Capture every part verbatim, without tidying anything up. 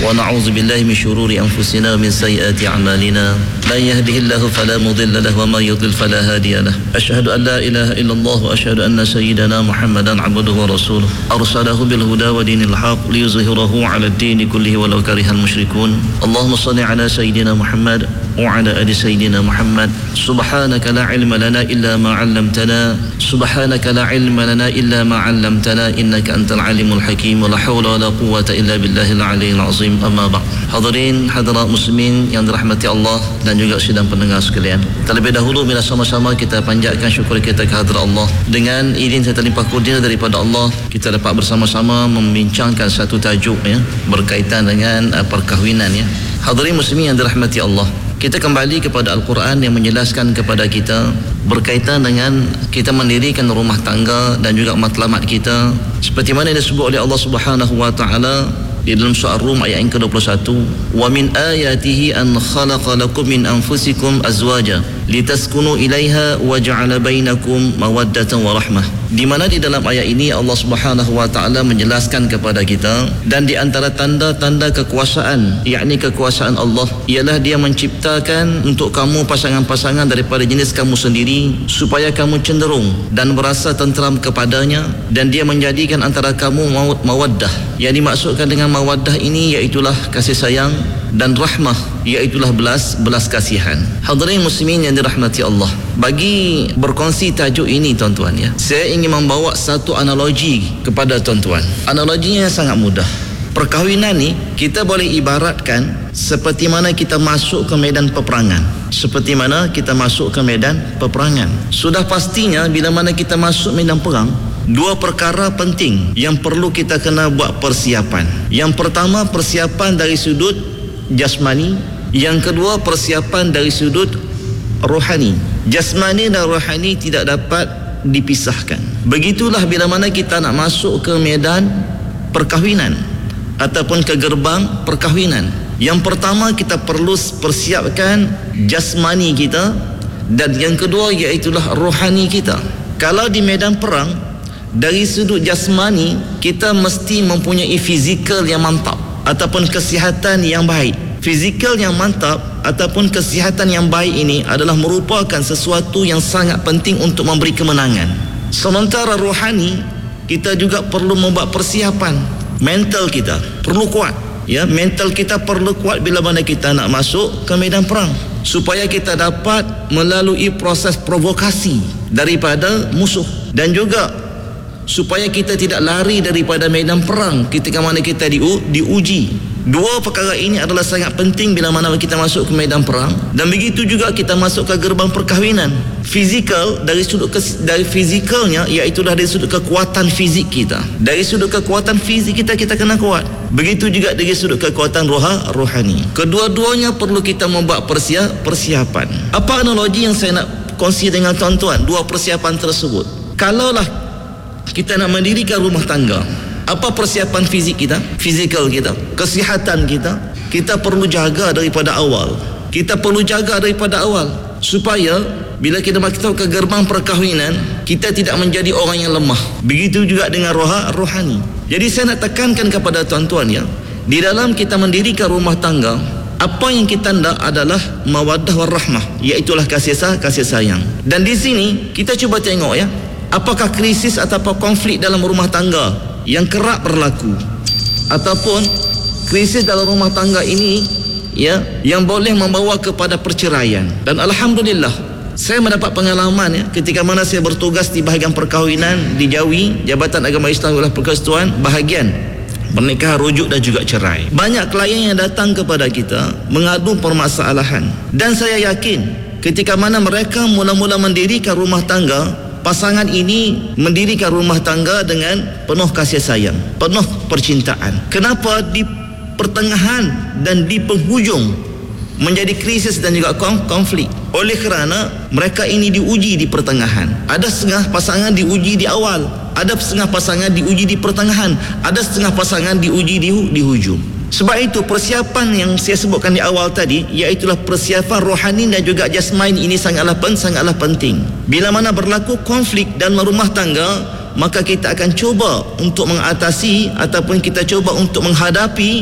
ونعوذ بالله من شرور أنفسنا ومن سيئات أعمالنا من يهده الله فلا مضل له ومن يضلل فلا هادي له أشهد أن لا إله إلا الله وأشهد أن سيدنا محمدا عبده ورسوله أرسله بالهدى ودين الحق ليظهره على الدين كله ولو كره المشركون اللهم صل على سيدنا محمد وعلى آل سيدنا محمد سبحانك لا علم لنا إلا ما علمتنا سبحانك لا علم لنا إلا ما علمتنا إنك أنت العليم الحكيم ولا حول ولا قوة إلا بالله العلي العظيم. Amma ba'd. Hadirin hadirat muslimin yang dirahmati Allah dan juga sidang pendengar sekalian. Terlebih dahulu bila sama-sama kita panjatkan syukur kita ke hadirat Allah. Dengan izin serta limpah kurnia daripada Allah, kita dapat bersama-sama membincangkan satu tajuk ya berkaitan dengan uh, perkahwinan ya. Hadirin muslimin yang dirahmati Allah, kita kembali kepada Al-Quran yang menjelaskan kepada kita berkaitan dengan kita mendirikan rumah tangga dan juga matlamat kita seperti mana disebut oleh Allah Subhanahu wa taala di dalam surah Ar-Rum ayat yang ke dua puluh satu, wa min ayatihi an khalaqa lakum min anfusikum azwaja litaskunu ilaiha wa ja'ala bainakum mawaddatan wa rahmah. Di mana di dalam ayat ini Allah Subhanahu wa taala menjelaskan kepada kita dan di antara tanda-tanda kekuasaan, yakni kekuasaan Allah ialah Dia menciptakan untuk kamu pasangan-pasangan daripada jenis kamu sendiri supaya kamu cenderung dan berasa tenteram kepadanya, dan Dia menjadikan antara kamu mawaddah. Yang dimaksudkan dengan mawaddah ini iaitulah kasih sayang, dan rahmah iaitulah belas belas kasihan. Hadirin muslimin yang dirahmati Allah, bagi berkongsi tajuk ini tuan-tuan ya, saya ingin membawa satu analogi kepada tuan-tuan. Analoginya sangat mudah. Perkahwinan ni kita boleh ibaratkan seperti mana kita masuk ke medan peperangan. Seperti mana kita masuk ke medan peperangan. Sudah pastinya bila mana kita masuk medan perang, dua perkara penting yang perlu kita kena buat persiapan. Yang pertama, persiapan dari sudut jasmani. Yang kedua, persiapan dari sudut rohani. Jasmani dan rohani tidak dapat dipisahkan. Begitulah bila mana kita nak masuk ke medan perkahwinan ataupun ke gerbang perkahwinan. Yang pertama, kita perlu persiapkan jasmani kita, dan yang kedua iaitulah rohani kita. Kalau di medan perang, dari sudut jasmani kita mesti mempunyai fizikal yang mantap ataupun kesihatan yang baik. Fizikal yang mantap ataupun kesihatan yang baik ini adalah merupakan sesuatu yang sangat penting untuk memberi kemenangan. Sementara rohani, kita juga perlu membuat persiapan. Mental kita perlu kuat ya, mental kita perlu kuat bila mana kita nak masuk ke medan perang, supaya kita dapat melalui proses provokasi daripada musuh, dan juga supaya kita tidak lari daripada medan perang ketika mana kita diu, diuji. Dua perkara ini adalah sangat penting bila mana kita masuk ke medan perang, dan begitu juga kita masuk ke gerbang perkahwinan. Fizikal, dari sudut kes, dari fizikalnya iaitulah dari sudut kekuatan fizik kita. Dari sudut kekuatan fizik kita, kita kena kuat. Begitu juga dari sudut kekuatan roha, rohani. Kedua-duanya perlu kita membuat persiap, persiapan. Apa analogi yang saya nak kongsi dengan tuan-tuan? Dua persiapan tersebut. Kalaulah kita nak mendirikan rumah tangga, apa persiapan fizik kita? Fizikal kita, kesihatan kita, kita perlu jaga daripada awal. Kita perlu jaga daripada awal supaya bila kita masuk ke gerbang perkahwinan, kita tidak menjadi orang yang lemah. Begitu juga dengan roha, rohani. Jadi saya nak tekankan kepada tuan-tuan ya, di dalam kita mendirikan rumah tangga, apa yang kita nak adalah mawaddah warahmah, iaitulah kasih sayang, kasih sayang. Dan di sini kita cuba tengok ya, apakah krisis ataupun konflik dalam rumah tangga yang kerap berlaku, ataupun krisis dalam rumah tangga ini ya yang boleh membawa kepada perceraian. Dan alhamdulillah, saya mendapat pengalaman ya, ketika mana saya bertugas di bahagian perkahwinan di Jawi, Jabatan Agama Islam Wilayah Persekutuan, bahagian pernikahan rujuk dan juga cerai. Banyak klien yang datang kepada kita mengadu permasalahan, dan saya yakin ketika mana mereka mula-mula mendirikan rumah tangga, pasangan ini mendirikan rumah tangga dengan penuh kasih sayang, penuh percintaan. Kenapa di pertengahan dan di penghujung menjadi krisis dan juga konflik? Oleh kerana mereka ini diuji di pertengahan. Ada setengah pasangan diuji di awal, ada setengah pasangan diuji di pertengahan, ada setengah pasangan diuji di, di hujung. Sebab itu persiapan yang saya sebutkan di awal tadi, iaitulah persiapan rohani dan juga jasmani ini sangatlah pen, sangatlah penting. Bila mana berlaku konflik dalam rumah tangga, maka kita akan cuba untuk mengatasi ataupun kita cuba untuk menghadapi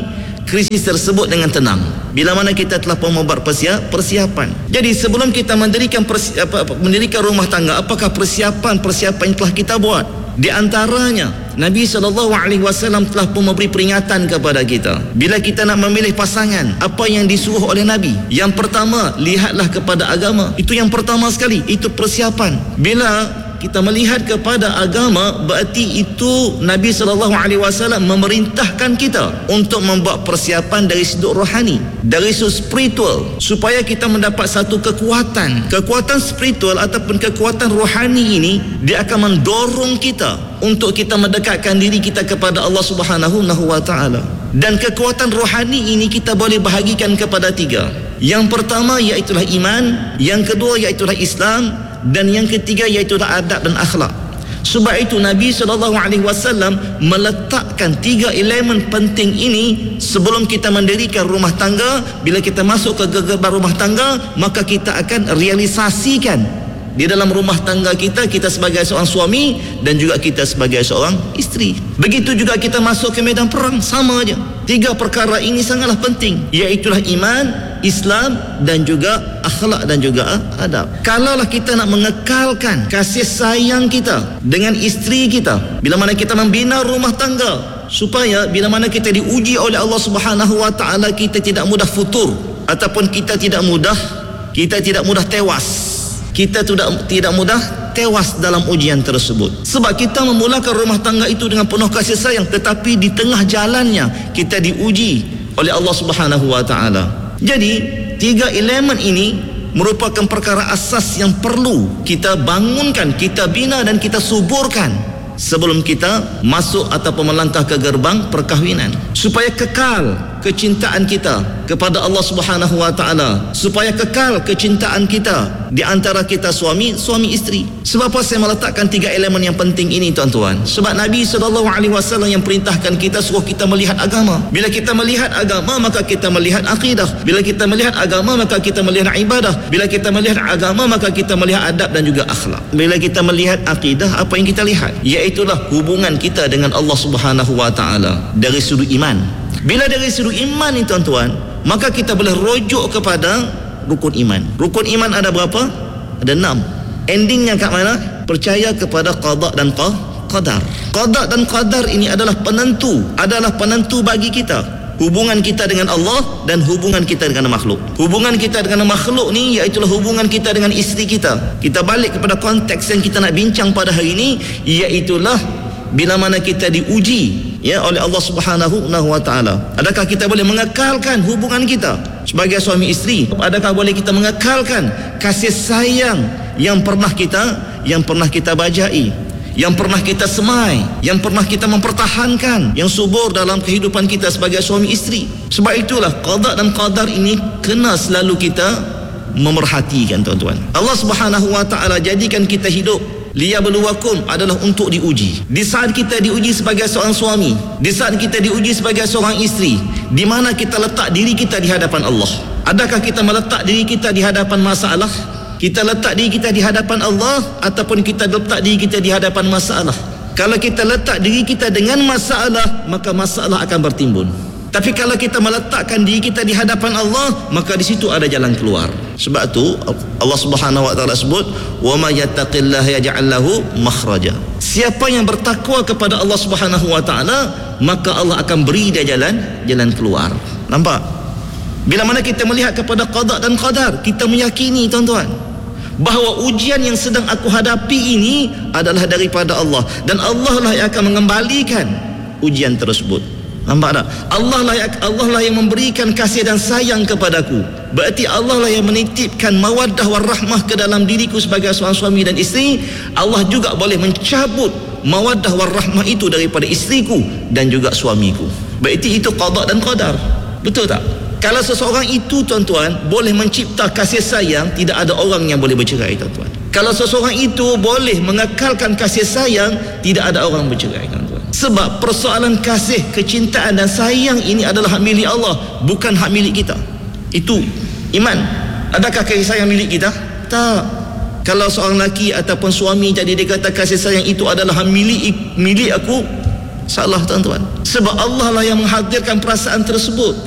krisis tersebut dengan tenang bila mana kita telah pun membuat persiapan. Jadi sebelum kita mendirikan persi, apa, mendirikan rumah tangga, apakah persiapan-persiapan yang telah kita buat? Di antaranya Nabi sallallahu alaihi wasallam telah pun memberi peringatan kepada kita. Bila kita nak memilih pasangan, apa yang disuruh oleh Nabi? Yang pertama, lihatlah kepada agama. Itu yang pertama sekali, itu persiapan. Bila kita melihat kepada agama, berarti itu Nabi sallallahu alaihi wasallam memerintahkan kita untuk membuat persiapan dari sudut rohani, dari sudut spiritual, supaya kita mendapat satu kekuatan. Kekuatan spiritual ataupun kekuatan rohani ini, dia akan mendorong kita untuk kita mendekatkan diri kita kepada Allah Subhanahu wa taala. Dan kekuatan rohani ini kita boleh bahagikan kepada tiga. Yang pertama iaitulah iman, yang kedua iaitulah Islam, dan yang ketiga iaitu adab dan akhlak. Sebab itu Nabi sallallahu alaihi wasallam meletakkan tiga elemen penting ini sebelum kita mendirikan rumah tangga. Bila kita masuk ke gerbang rumah tangga, maka kita akan realisasikan di dalam rumah tangga kita, kita sebagai seorang suami dan juga kita sebagai seorang isteri. Begitu juga kita masuk ke medan perang, sama aja. Tiga perkara ini sangatlah penting, iaitulah iman, Islam dan juga akhlak dan juga adab. Kalaulah kita nak mengekalkan kasih sayang kita dengan isteri kita, bila mana kita membina rumah tangga, supaya bila mana kita diuji oleh Allah Subhanahu wa taala, kita tidak mudah futur ataupun kita tidak mudah kita tidak mudah tewas. Kita tidak tidak mudah tewas dalam ujian tersebut. Sebab kita memulakan rumah tangga itu dengan penuh kasih sayang, tetapi di tengah jalannya kita diuji oleh Allah Subhanahu wa taala. Jadi, tiga elemen ini merupakan perkara asas yang perlu kita bangunkan, kita bina dan kita suburkan sebelum kita masuk ataupun melangkah ke gerbang perkahwinan, supaya kekal kecintaan kita kepada Allah Subhanahu wa taala, supaya kekal kecintaan kita di antara kita suami suami isteri. Sebab apa saya meletakkan tiga elemen yang penting ini, tuan-tuan? Sebab Nabi sallallahu alaihi wasallam yang perintahkan kita, suruh kita melihat agama. Bila kita melihat agama, maka kita melihat akidah. Bila kita melihat agama, maka kita melihat ibadah. Bila kita melihat agama, maka kita melihat adab dan juga akhlak. Bila kita melihat akidah, apa yang kita lihat? Iaitulah hubungan kita dengan Allah Subhanahu wa taala dari sudut iman. Bila dari sudut iman ni, tuan-tuan, maka kita boleh rujuk kepada rukun iman. Rukun iman ada berapa? Ada enam. Endingnya kat mana? Percaya kepada qada dan qadar. Qada dan qadar ini adalah penentu, adalah penentu bagi kita hubungan kita dengan Allah dan hubungan kita dengan makhluk. Hubungan kita dengan makhluk ni iaitulah hubungan kita dengan isteri kita. Kita balik kepada konteks yang kita nak bincang pada hari ini, iaitulah bila mana kita diuji ya oleh Allah Subhanahu wa taala. Adakah kita boleh mengekalkan hubungan kita sebagai suami isteri? Adakah boleh kita mengekalkan kasih sayang yang pernah kita yang pernah kita bajai, yang pernah kita semai, yang pernah kita mempertahankan, yang subur dalam kehidupan kita sebagai suami isteri? Sebab itulah qada dan qadar ini kena selalu kita memerhatikan, tuan-tuan. Allah Subhanahu wa taala jadikan kita hidup liyabluwakum adalah untuk diuji. Di saat kita diuji sebagai seorang suami, di saat kita diuji sebagai seorang isteri, di mana kita letak diri kita di hadapan Allah? Adakah kita meletak diri kita di hadapan masalah? Kita letak diri kita di hadapan Allah ataupun kita letak diri kita di hadapan masalah? Kalau kita letak diri kita dengan masalah, maka masalah akan bertimbun. Tapi kalau kita meletakkan diri kita di hadapan Allah, maka di situ ada jalan keluar. Sebab tu Allah Subhanahu wa taala sebut, "Wa may yattaqillaha yaj'al lahu makhraja." Siapa yang bertakwa kepada Allah Subhanahu wa taala, maka Allah akan beri dia jalan jalan keluar. Nampak? Bila mana kita melihat kepada qada dan qadar, kita meyakini, tuan-tuan, bahawa ujian yang sedang aku hadapi ini adalah daripada Allah, dan Allah lah yang akan mengembalikan ujian tersebut. Nampak tak? Allah lah, Allah lah yang memberikan kasih dan sayang kepadaku. Berarti Allah lah yang menitipkan mawaddah warahmah ke dalam diriku sebagai seorang suami dan isteri. Allah juga boleh mencabut mawaddah warahmah itu daripada isteriku dan juga suamiku. Berarti itu qada dan qadar. Betul tak? Kalau seseorang itu, tuan-tuan, boleh mencipta kasih sayang, tidak ada orang yang boleh bercerai, tuan-tuan. Kalau seseorang itu boleh mengekalkan kasih sayang, tidak ada orang bercerai, tuan-tuan. Sebab persoalan kasih, kecintaan dan sayang ini adalah hak milik Allah, bukan hak milik kita. Itu iman. Adakah kasih sayang milik kita? Tak. Kalau seorang lelaki ataupun suami jadi dia kata kasih sayang itu adalah hak milik milik aku, salah, tuan-tuan. Sebab Allah lah yang menghadirkan perasaan tersebut.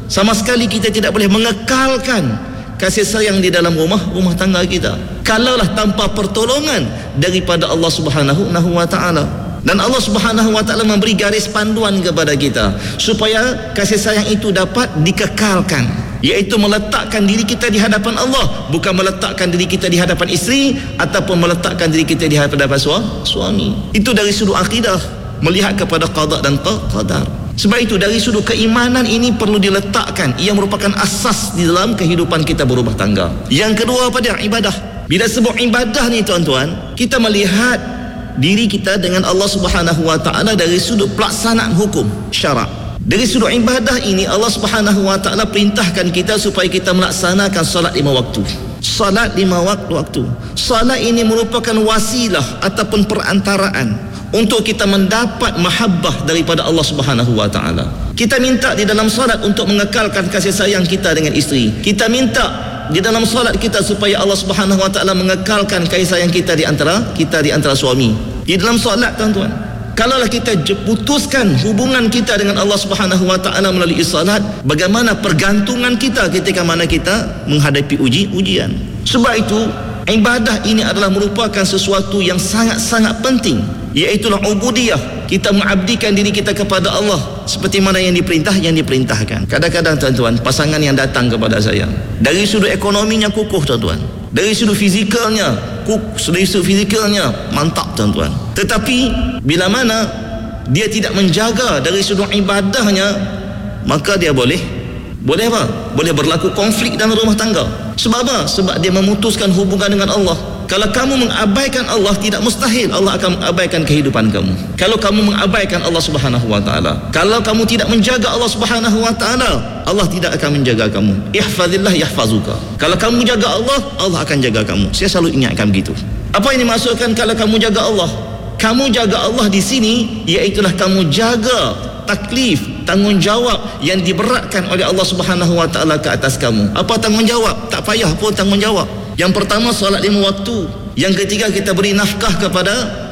Sama sekali kita tidak boleh mengekalkan kasih sayang di dalam rumah rumah tangga kita kalaulah tanpa pertolongan daripada Allah Subhanahu wa taala. Dan Allah Subhanahu wa taala memberi garis panduan kepada kita supaya kasih sayang itu dapat dikekalkan, iaitu meletakkan diri kita di hadapan Allah, bukan meletakkan diri kita di hadapan isteri ataupun meletakkan diri kita di hadapan suami. Itu dari sudut akidah, melihat kepada qada dan qadar. Sebab itu dari sudut keimanan ini perlu diletakkan, ia merupakan asas di dalam kehidupan kita berumah tangga. Yang kedua pada ibadah. Bila sebut ibadah ni tuan-tuan, kita melihat diri kita dengan Allah Subhanahu wa taala dari sudut pelaksanaan hukum syarak. Dari sudut ibadah ini Allah Subhanahu wa taala perintahkan kita supaya kita melaksanakan solat lima waktu. Solat lima waktu. Solat ini merupakan wasilah ataupun perantaraan untuk kita mendapat mahabbah daripada Allah Subhanahu wa taala. Kita minta di dalam solat untuk mengekalkan kasih sayang kita dengan isteri. Kita minta di dalam solat kita supaya Allah Subhanahu wa taala mengekalkan kasih sayang kita di antara kita di antara suami. Di dalam solat tuan-tuan, kalaulah kita putuskan hubungan kita dengan Allah Subhanahu wa taala melalui salat, bagaimana pergantungan kita ketika mana kita menghadapi uji ujian. Sebab itu ibadah ini adalah merupakan sesuatu yang sangat-sangat penting, iaitulah ubudiyah, kita mengabdikan diri kita kepada Allah seperti mana yang diperintah yang diperintahkan. Kadang-kadang tuan-tuan, pasangan yang datang kepada saya dari sudut ekonominya kukuh tuan-tuan, dari sudut fizikalnya kukuh, dari sudut fizikalnya mantap tuan-tuan, tetapi bila mana dia tidak menjaga dari sudut ibadahnya, maka dia boleh boleh apa? Boleh berlaku konflik dalam rumah tangga. Sebab apa? Sebab dia memutuskan hubungan dengan Allah. Kalau kamu mengabaikan Allah, tidak mustahil Allah akan mengabaikan kehidupan kamu. Kalau kamu mengabaikan Allah Subhanahu wa taala, kalau kamu tidak menjaga Allah Subhanahu wa taala, Allah tidak akan menjaga kamu. Ihfazillah yahfazuka. Kalau kamu jaga Allah, Allah akan jaga kamu. Saya selalu ingatkan begitu. Apa yang dimaksudkan kalau kamu jaga Allah? Kamu jaga Allah di sini iaitulah kamu jaga taklif, tanggungjawab yang diberatkan oleh Allah Subhanahu wa taala ke atas kamu. Apa tanggungjawab? Tak payah pun tanggungjawab. Yang pertama solat lima waktu. Yang ketiga kita beri nafkah kepada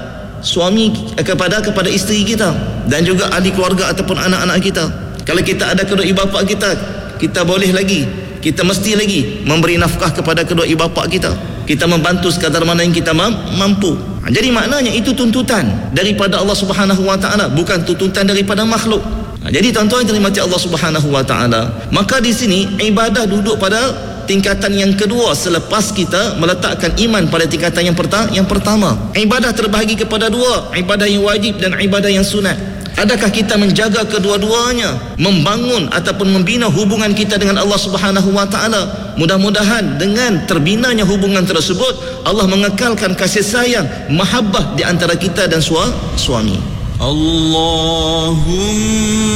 suami, kepada kepada isteri kita dan juga ahli keluarga ataupun anak-anak kita. Kalau kita ada kedua ibu bapa kita, kita boleh lagi, kita mesti lagi memberi nafkah kepada kedua ibu bapa kita. Kita membantu sekadar mana yang kita mampu. Jadi maknanya itu tuntutan daripada Allah Subhanahu wa taala, bukan tuntutan daripada makhluk. Jadi tuan-tuan yang dirahmati Allah Subhanahu wa taala, maka di sini ibadah duduk pada tingkatan yang kedua selepas kita meletakkan iman pada tingkatan yang pertama. Yang pertama, ibadah terbahagi kepada dua, ibadah yang wajib dan ibadah yang sunat. Adakah kita menjaga kedua-duanya, membangun ataupun membina hubungan kita dengan Allah Subhanahu wa taala? Mudah-mudahan dengan terbinanya hubungan tersebut, Allah mengekalkan kasih sayang, mahabbah di antara kita dan suami. Allahumma